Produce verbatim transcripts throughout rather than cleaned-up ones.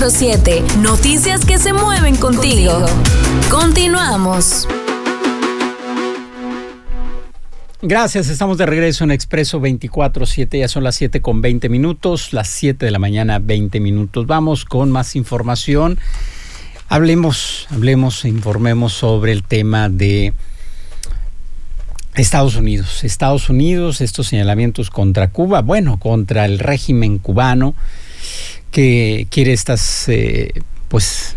veinticuatro siete. Noticias que se mueven contigo. contigo. Continuamos. Gracias, estamos de regreso en Expreso veinticuatro siete, ya son las siete con veinte minutos, las siete de la mañana, veinte minutos. Vamos con más información. Hablemos, hablemos, informemos sobre el tema de Estados Unidos. Estados Unidos, estos señalamientos contra Cuba, bueno, contra el régimen cubano que quiere estas, eh, pues,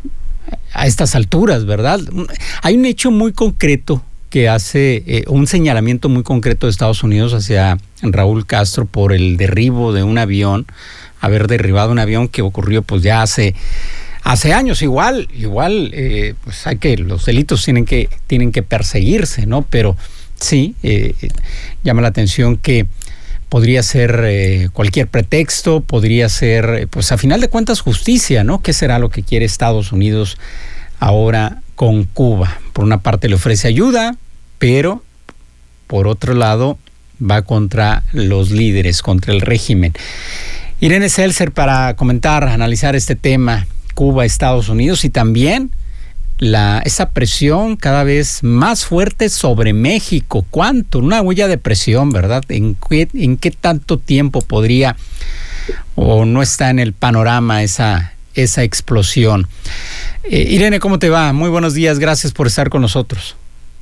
a estas alturas, ¿verdad? Hay un hecho muy concreto que hace eh, un señalamiento muy concreto de Estados Unidos hacia Raúl Castro por el derribo de un avión, haber derribado un avión que ocurrió pues ya hace hace años. Igual, igual, eh, pues hay que los delitos tienen que tienen que perseguirse, ¿no? Pero sí eh, llama la atención que podría ser eh, cualquier pretexto, podría ser, pues a final de cuentas justicia, ¿no? ¿Qué será lo que quiere Estados Unidos ahora con Cuba? Por una parte le ofrece ayuda, pero por otro lado va contra los líderes, contra el régimen. Irene Seltzer para comentar, analizar este tema, Cuba, Estados Unidos, y también la esa presión cada vez más fuerte sobre México. ¿Cuánto? Una huella de presión, ¿verdad? ¿En qué, en qué tanto tiempo podría o no está en el panorama esa esa explosión? Eh, Irene, ¿cómo te va? Muy buenos días, gracias por estar con nosotros.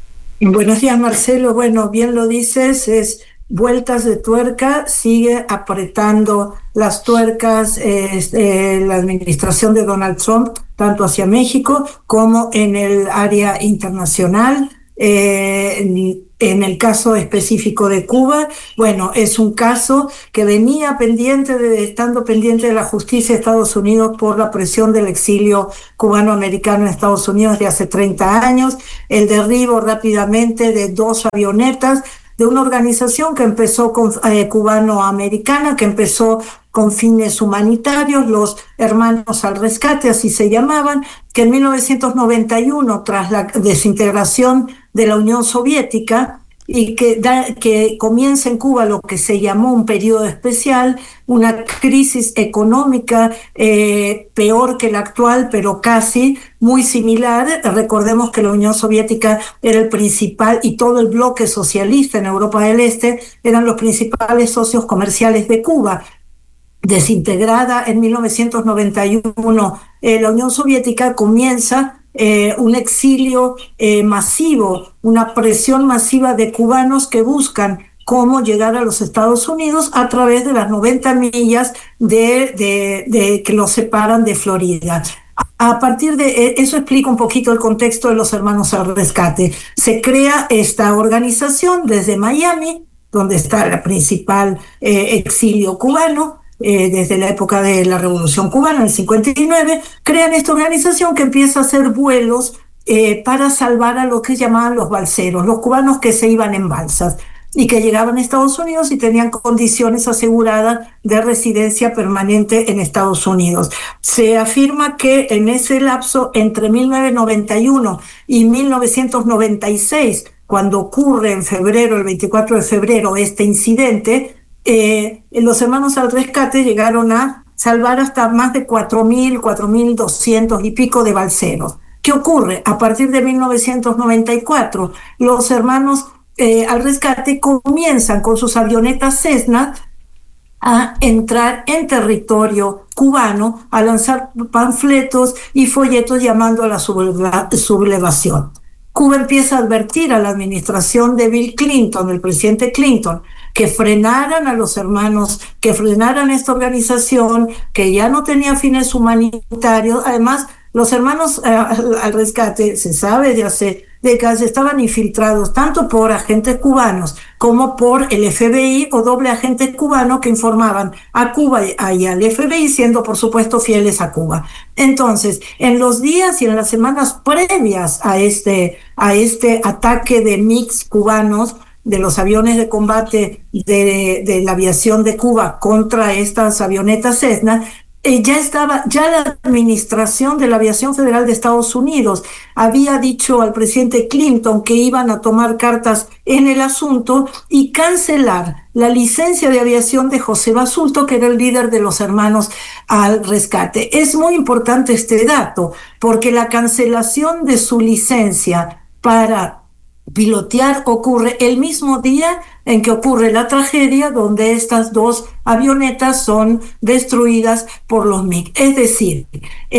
Buenos días, Marcelo. Bueno, bien lo dices, es vueltas de tuerca, sigue apretando las tuercas eh, eh, la administración de Donald Trump, tanto hacia México como en el área internacional. Eh, en, en el caso específico de Cuba, bueno, es un caso que venía pendiente, de, estando pendiente de la justicia de Estados Unidos por la presión del exilio cubano-americano en Estados Unidos de hace treinta años, el derribo rápidamente de dos avionetas de una organización que empezó con, eh, cubano-americana, que empezó con fines humanitarios, los Hermanos al Rescate, así se llamaban, que en mil novecientos noventa y uno, tras la desintegración de la Unión Soviética, y que, da, que comienza en Cuba lo que se llamó un periodo especial, una crisis económica eh, peor que la actual, pero casi muy similar. Recordemos que la Unión Soviética era el principal, y todo el bloque socialista en Europa del Este eran los principales socios comerciales de Cuba. Desintegrada en mil novecientos noventa y uno, eh, la Unión Soviética comienza Eh, un exilio eh, masivo, una presión masiva de cubanos que buscan cómo llegar a los Estados Unidos a través de las noventa millas de, de, de, que los separan de Florida. A partir de eso explica un poquito el contexto de los Hermanos al Rescate. Se crea esta organización desde Miami, donde está el principal eh, exilio cubano, Eh, desde la época de la Revolución Cubana, en el cincuenta y nueve, crean esta organización que empieza a hacer vuelos eh, para salvar a lo que llamaban los balseros, los cubanos que se iban en balsas y que llegaban a Estados Unidos y tenían condiciones aseguradas de residencia permanente en Estados Unidos. Se afirma que en ese lapso entre mil novecientos noventa y uno y mil novecientos noventa y seis, cuando ocurre en febrero, el veinticuatro de febrero, este incidente, Eh, los Hermanos al Rescate llegaron a salvar hasta más de cuatro mil, cuatro mil doscientos y pico de balseros. ¿Qué ocurre? A partir de mil novecientos noventa y cuatro, los Hermanos eh, al Rescate comienzan con sus avionetas Cessna a entrar en territorio cubano, a lanzar panfletos y folletos llamando a la subleva- sublevación. Cuba empieza a advertir a la administración de Bill Clinton, el presidente Clinton, que frenaran a los hermanos, que frenaran esta organización, que ya no tenía fines humanitarios. Además, los Hermanos eh, al Rescate, se sabe de hace décadas, estaban infiltrados tanto por agentes cubanos como por el F B I o doble agente cubano que informaban a Cuba y al F B I, siendo por supuesto fieles a Cuba. Entonces, en los días y en las semanas previas a este, a este ataque de MiGs cubanos, de los aviones de combate de, de la aviación de Cuba contra estas avionetas Cessna, Eh, ya estaba, ya la administración de la Aviación Federal de Estados Unidos había dicho al presidente Clinton que iban a tomar cartas en el asunto y cancelar la licencia de aviación de José Basulto, que era el líder de los Hermanos al Rescate. Es muy importante este dato, porque la cancelación de su licencia para pilotear ocurre el mismo día en que ocurre la tragedia, donde estas dos avionetas son destruidas por los M I G. Es decir,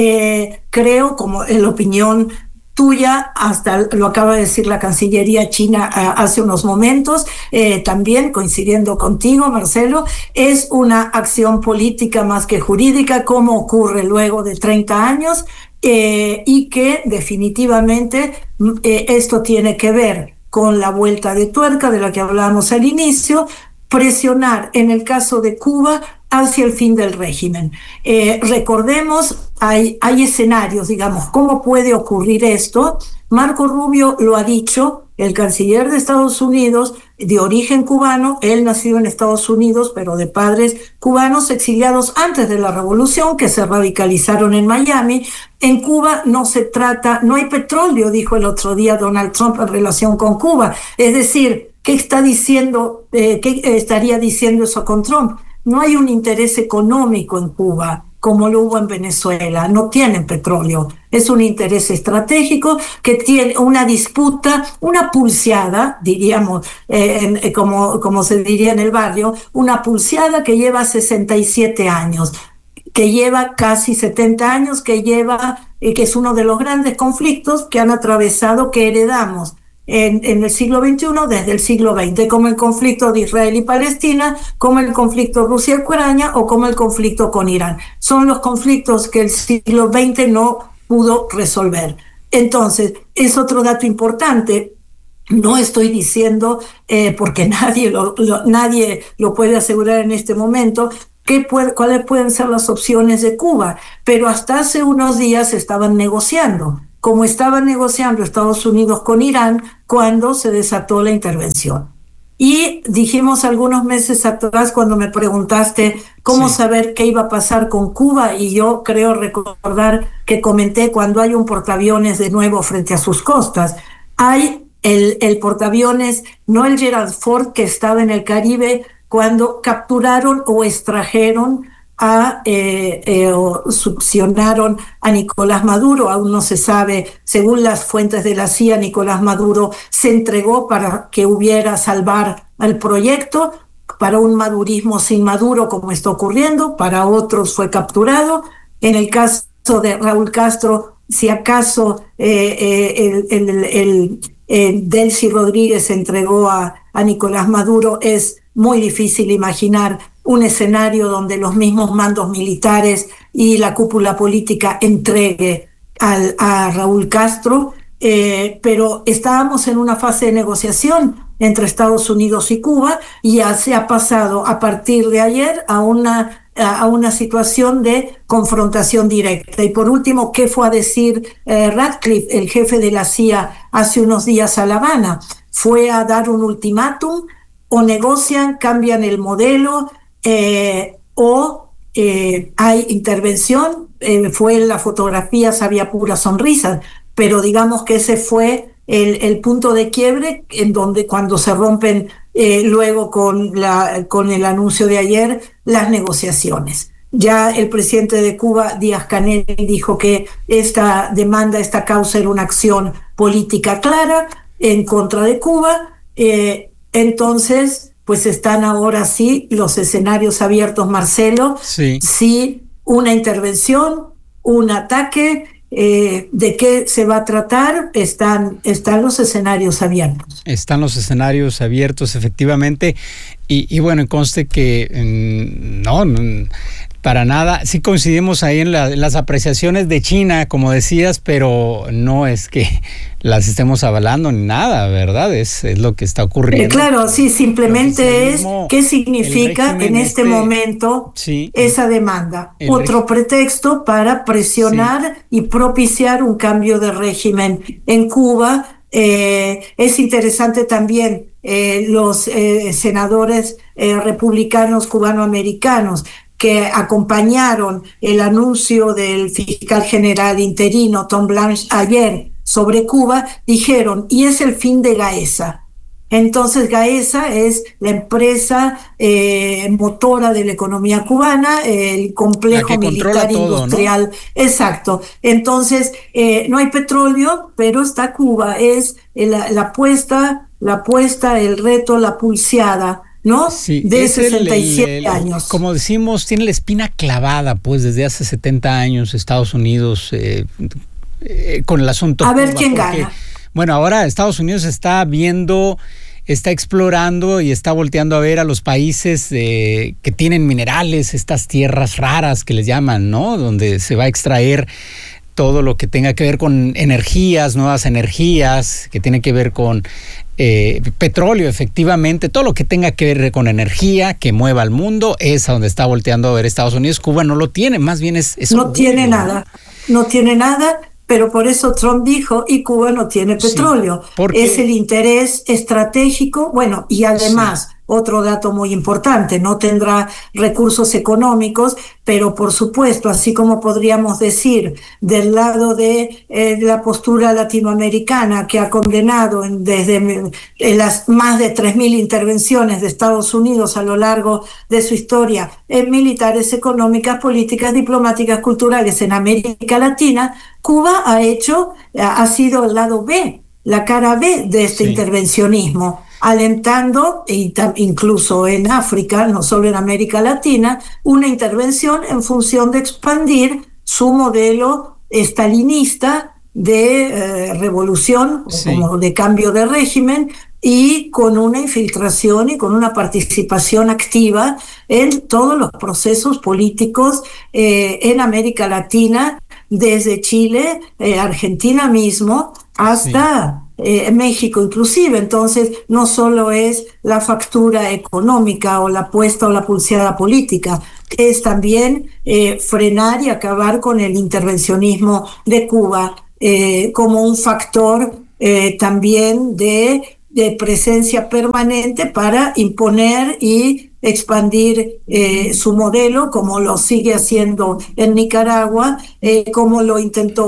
eh, creo, como en la opinión tuya, hasta lo acaba de decir la Cancillería china uh, hace unos momentos, eh, también coincidiendo contigo, Marcelo, es una acción política más que jurídica, como ocurre luego de treinta años, eh, y que definitivamente eh, esto tiene que ver con la vuelta de tuerca de la que hablábamos al inicio, presionar en el caso de Cuba hacia el fin del régimen. Eh, recordemos, hay, hay escenarios, digamos, ¿cómo puede ocurrir esto? Marco Rubio lo ha dicho, el canciller de Estados Unidos, de origen cubano, él nacido en Estados Unidos, pero de padres cubanos exiliados antes de la revolución, que se radicalizaron en Miami. En Cuba no se trata, no hay petróleo, dijo el otro día Donald Trump en relación con Cuba. Es decir, ¿qué está diciendo, eh, qué estaría diciendo eso con Trump? No hay un interés económico en Cuba como lo hubo en Venezuela, no tienen petróleo, es un interés estratégico que tiene una disputa, una pulseada, diríamos, eh, en, como, como se diría en el barrio, una pulseada que lleva sesenta y siete años, que lleva casi setenta años, que lleva, eh, que es uno de los grandes conflictos que han atravesado, que heredamos En, en el siglo veintiuno desde el siglo veinte, como el conflicto de Israel y Palestina, como el conflicto Rusia-Ucrania o como el conflicto con Irán. Son los conflictos que el siglo veinte no pudo resolver. Entonces, es otro dato importante. No estoy diciendo, eh, porque nadie lo, lo, nadie lo puede asegurar en este momento, ¿Qué puede, cuáles pueden ser las opciones de Cuba? Pero hasta hace unos días estaban negociando, como estaban negociando Estados Unidos con Irán cuando se desató la intervención. Y dijimos algunos meses atrás, cuando me preguntaste cómo sí. saber qué iba a pasar con Cuba, y yo creo recordar que comenté cuando hay un portaaviones de nuevo frente a sus costas, hay el, el portaaviones, no el Gerald Ford que estaba en el Caribe, cuando capturaron o extrajeron a, eh, eh, o succionaron a Nicolás Maduro. Aún no se sabe, según las fuentes de la C I A, Nicolás Maduro se entregó para que hubiera salvar al proyecto, para un madurismo sin Maduro, como está ocurriendo, para otros fue capturado. En el caso de Raúl Castro, si acaso eh, eh, el, el, el, el Delcy Rodríguez entregó a, a Nicolás Maduro, es muy difícil imaginar un escenario donde los mismos mandos militares y la cúpula política entregue al, a Raúl Castro, eh, pero estábamos en una fase de negociación entre Estados Unidos y Cuba, y ya se ha pasado a partir de ayer a una, a una situación de confrontación directa. Y por último, ¿qué fue a decir eh, Ratcliffe, el jefe de la C I A, hace unos días a La Habana? Fue a dar un ultimátum: o negocian, cambian el modelo, eh, o eh, hay intervención. Eh, fue en las fotografías, había puras sonrisas, pero digamos que ese fue el, el punto de quiebre, en donde cuando se rompen eh, luego con, la, con el anuncio de ayer las negociaciones. Ya el presidente de Cuba, Díaz-Canel, dijo que esta demanda, esta causa era una acción política clara en contra de Cuba. eh, Entonces, pues están ahora sí los escenarios abiertos, Marcelo. Sí. Sí, una intervención, un ataque, eh, ¿de qué se va a tratar? Están, están los escenarios abiertos. Están los escenarios abiertos, efectivamente. Y, y bueno, conste que mmm, no... no para nada, sí coincidimos ahí en, la, en las apreciaciones de China, como decías, pero no es que las estemos avalando ni nada, ¿verdad? Es, es lo que está ocurriendo. Eh, claro, sí, simplemente es qué significa en este, este momento sí, esa demanda. Otro pretexto para presionar sí. y propiciar un cambio de régimen en Cuba. Eh, es interesante también eh, los eh, senadores eh, republicanos cubanoamericanos que acompañaron el anuncio del fiscal general interino Tom Blanche ayer sobre Cuba, dijeron, y es el fin de Gaesa. Entonces Gaesa es la empresa eh, motora de la economía cubana, el complejo militar todo, industrial, ¿no? Exacto. Entonces eh, no hay petróleo, pero está Cuba, es la, la apuesta, la apuesta, el reto, la pulseada, ¿no? Sí, de sesenta y siete el, el, el, años. Como decimos, tiene la espina clavada, pues desde hace setenta años Estados Unidos eh, eh, con el asunto. A ver quién porque, gana. Bueno, ahora Estados Unidos está viendo, está explorando y está volteando a ver a los países eh, que tienen minerales, estas tierras raras que les llaman, ¿no? Donde se va a extraer todo lo que tenga que ver con energías, nuevas energías, que tiene que ver con eh, petróleo, efectivamente, todo lo que tenga que ver con energía que mueva al mundo es a donde está volteando a ver Estados Unidos. Cuba no lo tiene, más bien es... es no orgullo, tiene ¿no? nada, no tiene nada, pero por eso Trump dijo, y Cuba no tiene petróleo. Sí, porque... Es el interés estratégico, bueno, y además... Sí. Otro dato muy importante, no tendrá recursos económicos, pero por supuesto, así como podríamos decir del lado de eh, la postura latinoamericana que ha condenado en, desde en las más de tres mil intervenciones de Estados Unidos a lo largo de su historia en militares, económicas, políticas, diplomáticas, culturales en América Latina, Cuba ha hecho, ha sido el lado B, la cara B de este sí. intervencionismo, alentando, y incluso en África, no solo en América Latina, una intervención en función de expandir su modelo estalinista de eh, revolución, sí. como de cambio de régimen, y con una infiltración y con una participación activa en todos los procesos políticos eh, en América Latina, desde Chile, eh, Argentina mismo, hasta... Sí. Eh, México inclusive. Entonces no solo es la factura económica o la apuesta o la pulseada política, es también eh, frenar y acabar con el intervencionismo de Cuba eh, como un factor eh, también de, de presencia permanente para imponer y expandir eh, su modelo, como lo sigue haciendo en Nicaragua, eh, como lo intentó